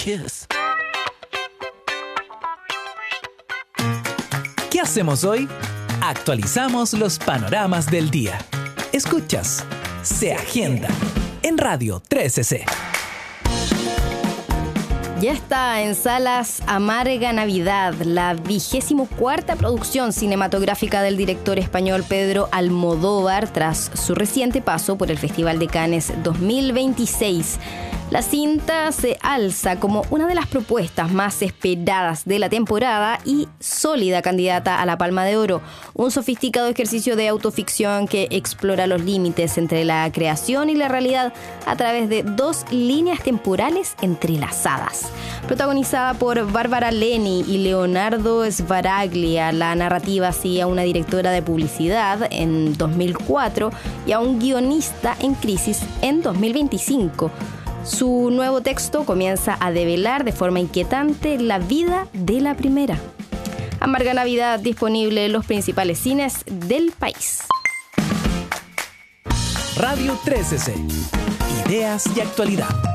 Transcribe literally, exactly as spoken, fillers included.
kiss. ¿Qué hacemos hoy? Actualizamos los panoramas del día. Escuchas Se Agenda en Radio trece C. Ya está en salas Amarga Navidad, la vigésimo cuarta producción cinematográfica del director español Pedro Almodóvar tras su reciente paso por el Festival de Cannes dos mil veintiséis. La cinta se alza como una de las propuestas más esperadas de la temporada y sólida candidata a la Palma de Oro, un sofisticado ejercicio de autoficción que explora los límites entre la creación y la realidad a través de dos líneas temporales entrelazadas. Protagonizada por Bárbara Leni y Leonardo Sbaraglia, la narrativa sigue a una directora de publicidad en dos mil cuatro y a un guionista en crisis en dos mil veinticinco. Su nuevo texto comienza a develar de forma inquietante la vida de la primera. Amarga Navidad, disponible en los principales cines del país. Radio trece C. Ideas y actualidad.